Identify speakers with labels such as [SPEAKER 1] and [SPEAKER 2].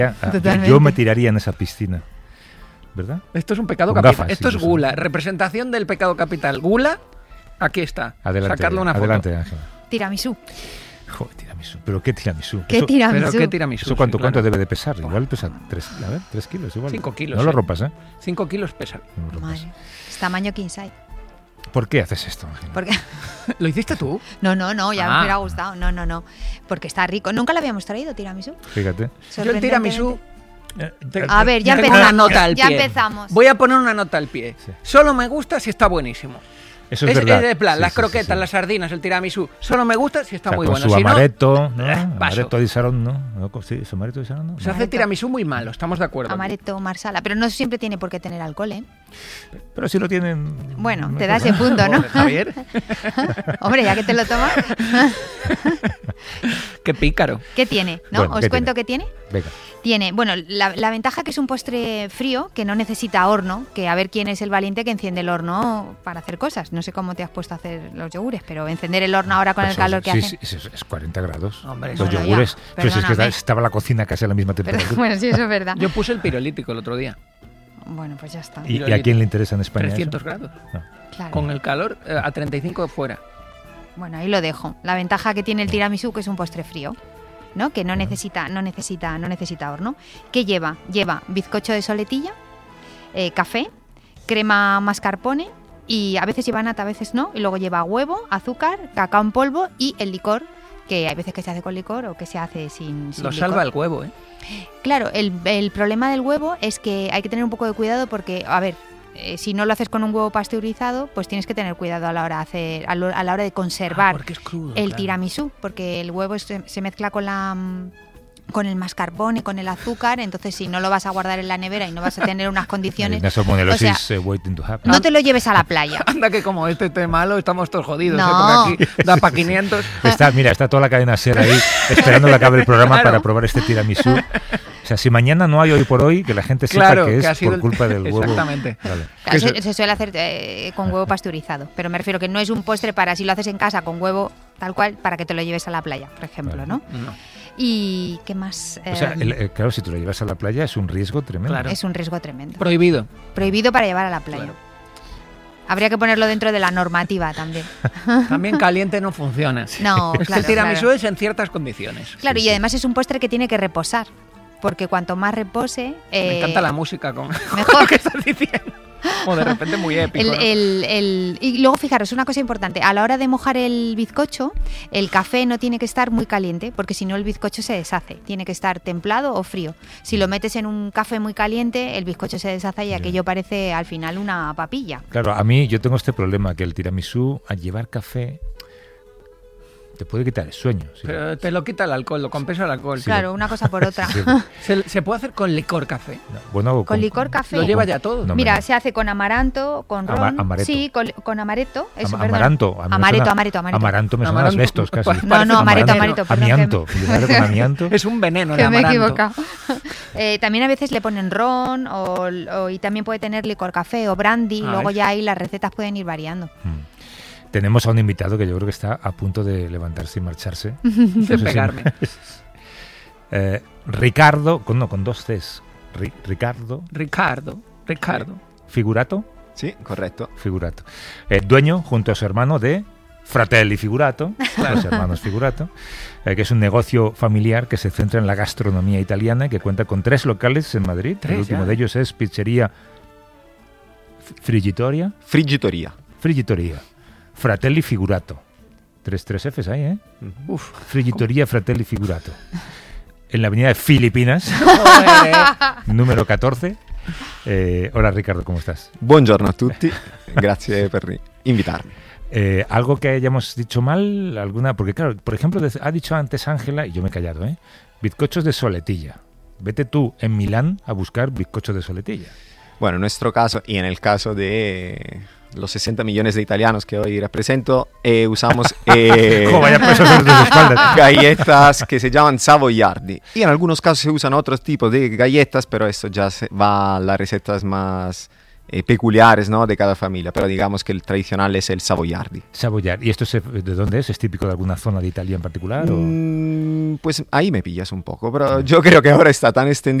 [SPEAKER 1] Totalmente.
[SPEAKER 2] Yo me tiraría en esa piscina, ¿verdad?
[SPEAKER 3] Esto es un pecado
[SPEAKER 2] Con
[SPEAKER 3] capital.
[SPEAKER 2] gafas,
[SPEAKER 3] Esto es
[SPEAKER 2] incluso.
[SPEAKER 3] gula. Representación del pecado capital. Gula, aquí está.
[SPEAKER 2] Adelante,
[SPEAKER 3] Sacarle una foto.
[SPEAKER 2] adelante, Ángela.
[SPEAKER 1] Tiramisú.
[SPEAKER 2] Joder, tiramisú. ¿Pero qué tiramisú?
[SPEAKER 1] ¿Qué
[SPEAKER 2] Eso-
[SPEAKER 1] tiramisú?
[SPEAKER 3] Pero qué tiramisú.
[SPEAKER 2] ¿Eso cuánto,
[SPEAKER 3] sí, claro.
[SPEAKER 2] cuánto debe de pesar? Igual pesa 3 kilos. Igual.
[SPEAKER 3] 5 kilos,
[SPEAKER 2] No lo
[SPEAKER 3] sí.
[SPEAKER 2] rompas, ¿eh?
[SPEAKER 3] 5 kilos pesa.
[SPEAKER 2] No lo rompas.
[SPEAKER 1] Madre. Es tamaño king size.
[SPEAKER 2] ¿Por qué haces esto, Ángela?
[SPEAKER 1] Porque...
[SPEAKER 3] ¿Lo hiciste tú?
[SPEAKER 1] No, ya me
[SPEAKER 3] Ah.
[SPEAKER 1] hubiera gustado. No. Porque está rico. Nunca lo habíamos traído, tiramisú.
[SPEAKER 2] Fíjate.
[SPEAKER 3] Yo el tiramisú...
[SPEAKER 1] A ver, ya
[SPEAKER 3] Tengo
[SPEAKER 1] empezamos.
[SPEAKER 3] una nota al
[SPEAKER 1] Ya
[SPEAKER 3] pie.
[SPEAKER 1] empezamos.
[SPEAKER 3] Voy a poner una nota al pie.
[SPEAKER 2] Sí.
[SPEAKER 3] Solo me gusta si está buenísimo.
[SPEAKER 2] Eso es verdad.
[SPEAKER 3] de plan,
[SPEAKER 2] Sí,
[SPEAKER 3] las
[SPEAKER 2] sí,
[SPEAKER 3] croquetas,
[SPEAKER 2] sí, sí.
[SPEAKER 3] las sardinas, el tiramisú. Solo me gusta si está
[SPEAKER 2] O sea,
[SPEAKER 3] muy
[SPEAKER 2] con
[SPEAKER 3] bueno.
[SPEAKER 2] su
[SPEAKER 3] Si no,
[SPEAKER 2] amaretto, ¿no?
[SPEAKER 3] paso.
[SPEAKER 2] Amaretto di Sarón, ¿no? Sí, su amaretto di Sarón, ¿no?
[SPEAKER 3] se hace tiramisú muy malo, estamos de acuerdo.
[SPEAKER 1] Amaretto, marsala. Pero no siempre tiene por qué tener alcohol, ¿eh?
[SPEAKER 2] Pero si lo tienen...
[SPEAKER 1] Bueno,
[SPEAKER 2] no
[SPEAKER 1] te
[SPEAKER 2] es
[SPEAKER 1] da ese
[SPEAKER 2] verdad.
[SPEAKER 1] punto, ¿no?
[SPEAKER 3] Joder, Javier,
[SPEAKER 1] Hombre, ya que te lo tomas.
[SPEAKER 3] qué pícaro.
[SPEAKER 1] ¿Qué tiene? ¿No?
[SPEAKER 2] Bueno,
[SPEAKER 1] ¿Os
[SPEAKER 2] ¿qué
[SPEAKER 1] cuento qué tiene?
[SPEAKER 2] Venga.
[SPEAKER 1] Tiene, bueno, la ventaja que es un postre frío, que no necesita horno, que a ver quién es el valiente que enciende el horno para hacer cosas. No sé cómo te has puesto a hacer los yogures, pero encender el horno ahora con el
[SPEAKER 2] Pero
[SPEAKER 1] calor que
[SPEAKER 2] sí,
[SPEAKER 1] hace.
[SPEAKER 2] Sí, es 40 grados.
[SPEAKER 3] Hombre,
[SPEAKER 2] Los
[SPEAKER 3] bueno,
[SPEAKER 1] ya,
[SPEAKER 2] yogures. Pero si es que
[SPEAKER 1] perdóname.
[SPEAKER 2] estaba la cocina casi a la misma
[SPEAKER 1] Pero,
[SPEAKER 2] temperatura.
[SPEAKER 1] bueno, sí, eso es verdad.
[SPEAKER 3] Yo puse el pirolítico el otro día.
[SPEAKER 1] Bueno, pues ya está.
[SPEAKER 2] ¿Y a quién le interesa en España
[SPEAKER 3] 300
[SPEAKER 2] eso?
[SPEAKER 3] grados.
[SPEAKER 2] No.
[SPEAKER 1] Claro.
[SPEAKER 3] Con el calor a 35 fuera.
[SPEAKER 1] Bueno, ahí lo dejo. La ventaja que tiene el tiramisú, que es un postre frío, ¿no? Que no necesita horno. ¿Qué lleva? Lleva bizcocho de soletilla, café, crema mascarpone y a veces lleva nata, a veces no. Y luego lleva huevo, azúcar, cacao en polvo y el licor, que hay veces que se hace con licor o que se hace sin
[SPEAKER 3] Lo
[SPEAKER 1] licor.
[SPEAKER 3] salva el huevo, ¿eh?
[SPEAKER 1] Claro, el problema del huevo es que hay que tener un poco de cuidado porque, a ver, si no lo haces con un huevo pasteurizado, pues tienes que tener cuidado a la hora de hacer, a la hora de conservar
[SPEAKER 3] Porque es crudo.
[SPEAKER 1] el
[SPEAKER 3] claro.
[SPEAKER 1] tiramisú, porque el huevo se mezcla con el mascarpone, con el azúcar, entonces si no lo vas a guardar en la nevera y no vas a tener unas condiciones,
[SPEAKER 2] Una salmonelosis
[SPEAKER 1] o sea,
[SPEAKER 2] waiting to happen.
[SPEAKER 1] no te lo lleves a la playa.
[SPEAKER 3] Anda que como este esté malo, estamos todos jodidos.
[SPEAKER 1] No.
[SPEAKER 3] Porque aquí da para 500.
[SPEAKER 2] Está toda la cadena SER ahí esperando que acabe el programa
[SPEAKER 3] Claro.
[SPEAKER 2] para probar este tiramisú. O sea, si mañana no hay hoy por hoy, que la gente sepa
[SPEAKER 3] Claro,
[SPEAKER 2] que
[SPEAKER 3] que ha
[SPEAKER 2] es
[SPEAKER 3] sido
[SPEAKER 2] por
[SPEAKER 3] el-
[SPEAKER 2] culpa del huevo.
[SPEAKER 3] Exactamente.
[SPEAKER 2] Vale.
[SPEAKER 1] Claro, se suele hacer con huevo pasteurizado, pero me refiero que no es un postre para si lo haces en casa con huevo tal cual, para que te lo lleves a la playa, por ejemplo,
[SPEAKER 2] Vale.
[SPEAKER 1] ¿no?
[SPEAKER 3] No.
[SPEAKER 1] Y ¿qué más?
[SPEAKER 2] O sea, claro, si te lo llevas a la playa es un riesgo tremendo.
[SPEAKER 3] Claro.
[SPEAKER 1] Es un riesgo tremendo.
[SPEAKER 3] Prohibido.
[SPEAKER 1] Prohibido para llevar a la playa.
[SPEAKER 3] Claro.
[SPEAKER 1] Habría que ponerlo dentro de la normativa también.
[SPEAKER 3] También caliente no funciona.
[SPEAKER 1] No,
[SPEAKER 3] Es que
[SPEAKER 1] claro.
[SPEAKER 3] el tiramisú
[SPEAKER 1] claro.
[SPEAKER 3] es en ciertas condiciones.
[SPEAKER 1] Claro,
[SPEAKER 2] Sí,
[SPEAKER 1] y
[SPEAKER 2] sí.
[SPEAKER 1] además es un postre que tiene que reposar, porque cuanto más repose...
[SPEAKER 3] Me encanta la música con
[SPEAKER 1] mejor.
[SPEAKER 3] lo que estás diciendo. Como de repente muy épico. ¿no?
[SPEAKER 1] Y luego fijaros, una cosa importante, a la hora de mojar el bizcocho, el café no tiene que estar muy caliente, porque si no el bizcocho se deshace, tiene que estar templado o frío. Si lo metes en un café muy caliente, el bizcocho se deshace y aquello parece al final una papilla.
[SPEAKER 2] Claro, a mí yo tengo este problema, que el tiramisú, al llevar café, te puede quitar el sueño. ¿sí?
[SPEAKER 3] Pero te lo quita el alcohol, lo compensa el alcohol.
[SPEAKER 1] Claro, una cosa por otra.
[SPEAKER 2] Sí.
[SPEAKER 3] Se puede hacer con licor café.
[SPEAKER 2] No, bueno,
[SPEAKER 1] Con licor café.
[SPEAKER 3] Lo lleva ya todo.
[SPEAKER 2] No,
[SPEAKER 1] Mira,
[SPEAKER 2] no.
[SPEAKER 1] se hace con amaranto, con ron.
[SPEAKER 2] Amaretto.
[SPEAKER 1] Sí, con amaretto. Eso, perdón.
[SPEAKER 2] Amaranto. A mí me
[SPEAKER 1] Amaretto,
[SPEAKER 2] suena-
[SPEAKER 1] amaretto.
[SPEAKER 2] Amaranto me suena a
[SPEAKER 3] Amaranto.
[SPEAKER 2] asbestos casi.
[SPEAKER 3] Parece
[SPEAKER 1] No, amaretto,
[SPEAKER 3] veneno.
[SPEAKER 1] amaretto. perdón,
[SPEAKER 2] Amianto. Llevarlo con amianto.
[SPEAKER 3] Es un veneno el
[SPEAKER 1] Que me he
[SPEAKER 3] amaranto.
[SPEAKER 1] equivocado. También a veces le ponen ron y también puede tener licor café o brandy.
[SPEAKER 3] Ah,
[SPEAKER 1] Luego
[SPEAKER 3] ¿ves?
[SPEAKER 1] ya ahí las recetas pueden ir variando.
[SPEAKER 2] Tenemos a un invitado que yo creo que está a punto de levantarse y marcharse.
[SPEAKER 3] De pegarme.
[SPEAKER 2] Ricardo, con dos Cs. Ricardo
[SPEAKER 3] Ricardo.
[SPEAKER 2] Figurato.
[SPEAKER 4] Sì, corretto.
[SPEAKER 2] Figurato. Dueño, junto a su hermano, de Fratelli Figurato, los hermanos Figurato, que es un negocio familiar que se centra en la gastronomía italiana y que cuenta con 3 locales en Madrid. El
[SPEAKER 3] 3
[SPEAKER 2] último
[SPEAKER 3] ya.
[SPEAKER 2] de ellos es Pizzería Friggitoria.
[SPEAKER 4] Friggitoria.
[SPEAKER 2] Fratelli Figurato. 3 Fs ahí, ¿eh?
[SPEAKER 3] Uf.
[SPEAKER 2] Friggitoria Fratelli Figurato. En la avenida de Filipinas, número 14. Hola Ricardo, ¿cómo estás?
[SPEAKER 4] Buongiorno a tutti, grazie per invitarmi.
[SPEAKER 2] ¿Algo que hayamos dicho mal? ¿Alguna? Porque claro, por ejemplo, ha dicho antes Ángela, y yo me he callado, bizcochos de soletilla. Vete tú en Milán a buscar bizcochos de soletilla.
[SPEAKER 4] Bueno, en nuestro caso y en el caso de los 60 millones de italianos que hoy represento, usamos
[SPEAKER 2] Vaya peso sobre tus espaldas.
[SPEAKER 4] galletas que se llaman savoiardi. Y en algunos casos se usan otros tipos de galletas, pero eso ya va a las recetas más peculiares, ¿no?, de cada familia, pero digamos que el tradicional es el Savoiardi.
[SPEAKER 2] Savoiardi. ¿Y esto de dónde es? ¿Es típico de alguna zona de Italia en particular?
[SPEAKER 4] Pues ahí me pillas un poco, pero yo creo que ahora está tan extendido